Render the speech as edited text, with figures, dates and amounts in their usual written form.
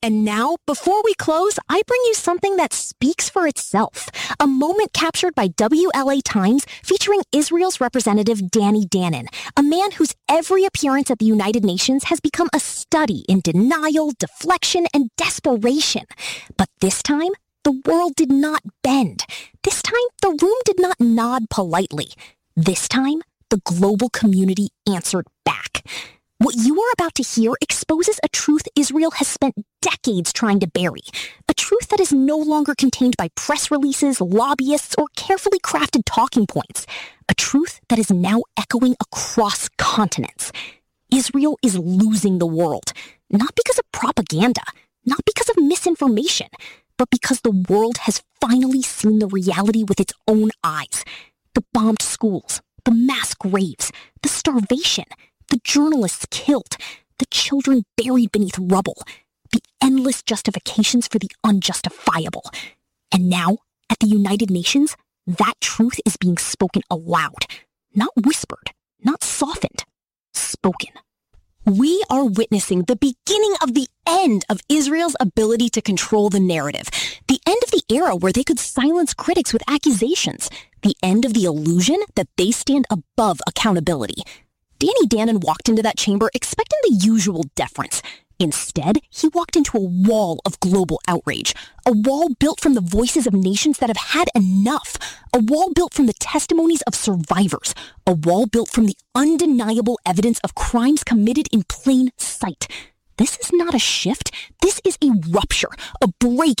And now, before we close, I bring you something that speaks for itself. A moment captured by WLA Times featuring Israel's representative Danny Danon, a man whose every appearance at the United Nations has become a study in denial, deflection, and desperation. But this time, the world did not bend. This time, the room did not nod politely. This time, the global community answered back. What you are about to hear exposes a truth Israel has spent decades trying to bury. A truth that is no longer contained by press releases, lobbyists, or carefully crafted talking points. A truth that is now echoing across continents. Israel is losing the world. Not because of propaganda, not because of misinformation, but because the world has finally seen the reality with its own eyes. The bombed schools, the mass graves, the starvation, the journalists killed, the children buried beneath rubble, the endless justifications for the unjustifiable. And now, at the United Nations, that truth is being spoken aloud. Not whispered, not softened, spoken. We are witnessing the beginning of the end of Israel's ability to control the narrative. The end of the era where they could silence critics with accusations. The end of the illusion that they stand above accountability. Danny Danon walked into that chamber expecting the usual deference. Instead, he walked into a wall of global outrage. A wall built from the voices of nations that have had enough. A wall built from the testimonies of survivors. A wall built from the undeniable evidence of crimes committed in plain sight. This is not a shift. This is a rupture, a break